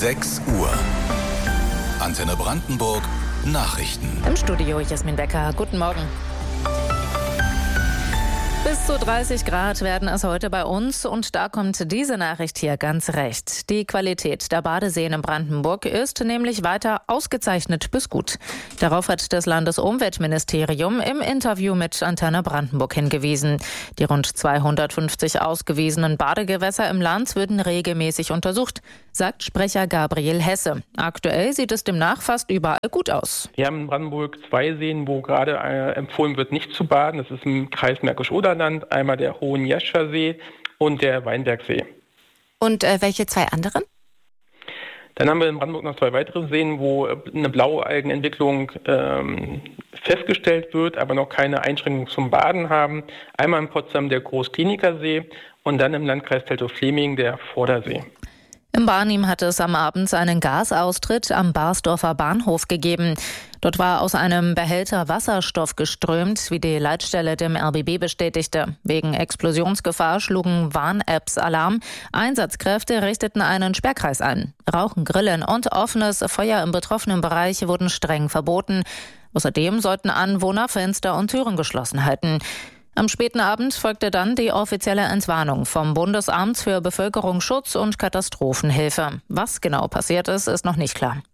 6 Uhr. Antenne Brandenburg Nachrichten. Im Studio Jasmin Becker. Guten Morgen. Bis zu 30 Grad werden es heute bei uns und da kommt diese Nachricht hier ganz recht. Die Qualität der Badeseen in Brandenburg ist nämlich weiter ausgezeichnet bis gut. Darauf hat das Landesumweltministerium im Interview mit Antenne Brandenburg hingewiesen. Die rund 250 ausgewiesenen Badegewässer im Land würden regelmäßig untersucht, sagt Sprecher Gabriel Hesse. Aktuell sieht es demnach fast überall gut aus. Wir haben in Brandenburg 2 Seen, wo gerade empfohlen wird, nicht zu baden. Das ist im Kreis Märkisch-Oderland, einmal der Hohenjescher See und der Weinbergsee. Und welche 2 anderen? Dann haben wir in Brandenburg noch 2 weitere Seen, wo eine Blaualgenentwicklung festgestellt wird, aber noch keine Einschränkung zum Baden haben. Einmal in Potsdam der Großkliniker See und dann im Landkreis Teltow-Fleming der Vordersee. Im Barnim hatte es am Abend einen Gasaustritt am Barsdorfer Bahnhof gegeben. Dort war aus einem Behälter Wasserstoff geströmt, wie die Leitstelle dem RBB bestätigte. Wegen Explosionsgefahr schlugen Warn-Apps Alarm. Einsatzkräfte richteten einen Sperrkreis ein. Rauchen, Grillen und offenes Feuer im betroffenen Bereich wurden streng verboten. Außerdem sollten Anwohner Fenster und Türen geschlossen halten. Am späten Abend folgte dann die offizielle Entwarnung vom Bundesamt für Bevölkerungsschutz und Katastrophenhilfe. Was genau passiert ist, ist noch nicht klar.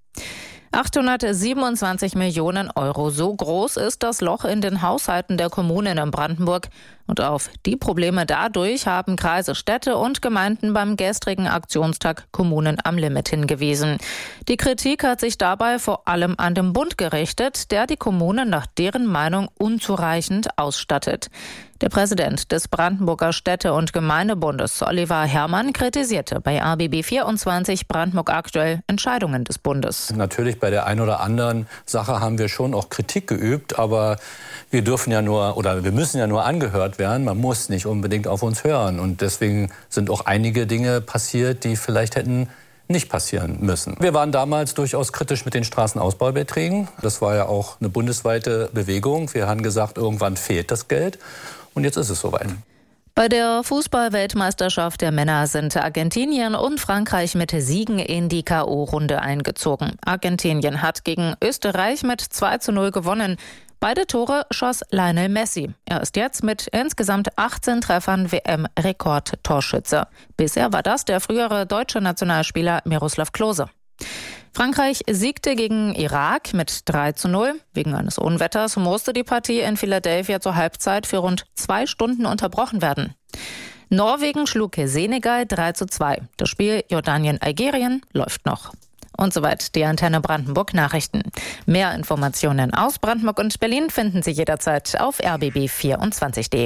827 Millionen Euro. So groß ist das Loch in den Haushalten der Kommunen in Brandenburg. Und auf die Probleme dadurch haben Kreise, Städte und Gemeinden beim gestrigen Aktionstag Kommunen am Limit hingewiesen. Die Kritik hat sich dabei vor allem an den Bund gerichtet, der die Kommunen nach deren Meinung unzureichend ausstattet. Der Präsident des Brandenburger Städte- und Gemeindebundes, Oliver Herrmann, kritisierte bei RBB 24 Brandenburg aktuell Entscheidungen des Bundes. Natürlich bei der einen oder anderen Sache haben wir schon auch Kritik geübt, aber wir müssen ja nur angehört werden. Man muss nicht unbedingt auf uns hören. Und deswegen sind auch einige Dinge passiert, die vielleicht hätten nicht passieren müssen. Wir waren damals durchaus kritisch mit den Straßenausbaubeträgen. Das war ja auch eine bundesweite Bewegung. Wir haben gesagt, irgendwann fehlt das Geld. Und jetzt ist es soweit. Bei der Fußball-Weltmeisterschaft der Männer sind Argentinien und Frankreich mit Siegen in die K.O.-Runde eingezogen. Argentinien hat gegen Österreich mit 2:0 gewonnen. Beide Tore schoss Lionel Messi. Er ist jetzt mit insgesamt 18 Treffern WM-Rekordtorschütze. Bisher war das der frühere deutsche Nationalspieler Miroslav Klose. Frankreich siegte gegen Irak mit 3:0. Wegen eines Unwetters musste die Partie in Philadelphia zur Halbzeit für rund 2 Stunden unterbrochen werden. Norwegen schlug Senegal 3:2. Das Spiel Jordanien-Algerien läuft noch. Und soweit die Antenne Brandenburg Nachrichten. Mehr Informationen aus Brandenburg und Berlin finden Sie jederzeit auf rbb24.de.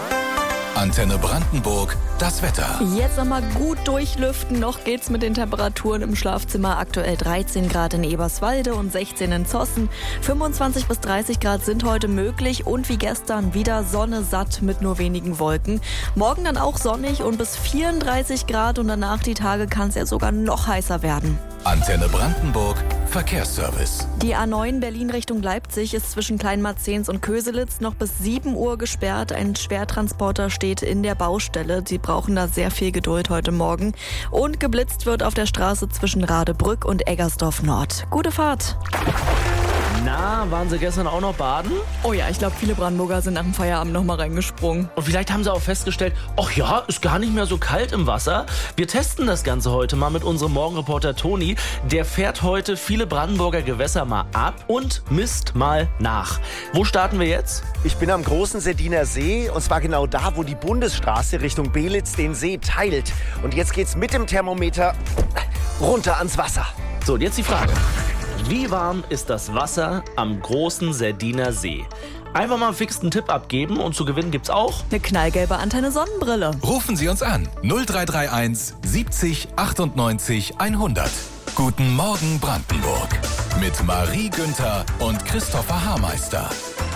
Antenne Brandenburg, das Wetter. Jetzt nochmal gut durchlüften. Noch geht's mit den Temperaturen im Schlafzimmer. Aktuell 13 Grad in Eberswalde und 16 in Zossen. 25 bis 30 Grad sind heute möglich. Und wie gestern wieder Sonne satt mit nur wenigen Wolken. Morgen dann auch sonnig und bis 34 Grad. Und danach die Tage kann es ja sogar noch heißer werden. Antenne Brandenburg, Verkehrsservice. Die A9 Berlin Richtung Leipzig ist zwischen Kleinmarzens und Köselitz noch bis 7 Uhr gesperrt. Ein Schwertransporter steht in der Baustelle. Sie brauchen da sehr viel Geduld heute Morgen. Und geblitzt wird auf der Straße zwischen Radebrück und Eggersdorf Nord. Gute Fahrt. Na, waren Sie gestern auch noch baden? Oh ja, ich glaube, viele Brandenburger sind nach dem Feierabend noch mal reingesprungen. Und vielleicht haben Sie auch festgestellt, ach ja, ist gar nicht mehr so kalt im Wasser. Wir testen das Ganze heute mal mit unserem Morgenreporter Toni. Der fährt heute viele Brandenburger Gewässer mal ab und misst mal nach. Wo starten wir jetzt? Ich bin am großen Seddiner See und zwar genau da, wo die Bundesstraße Richtung Belitz den See teilt. Und jetzt geht's mit dem Thermometer runter ans Wasser. So, und jetzt die Frage. Wie warm ist das Wasser am großen Seddiner See? Einfach mal einen fixen Tipp abgeben und zu gewinnen gibt's auch eine knallgelbe Antenne Sonnenbrille. Rufen Sie uns an 0331 70 98 100. Guten Morgen Brandenburg mit Marie Günther und Christopher Haarmeister.